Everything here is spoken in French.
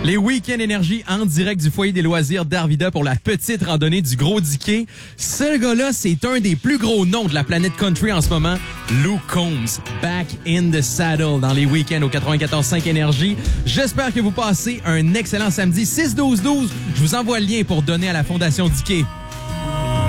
Les week-ends énergie en direct du foyer des loisirs d'Arvida pour la petite randonnée du Gros Diquet. Ce gars-là, c'est un des plus gros noms de la planète country en ce moment. Luke Combs, back in the saddle dans les week-ends au 94.5 Énergie. J'espère que vous passez un excellent samedi 6-12-12. Je vous envoie le lien pour donner à la Fondation Diquet.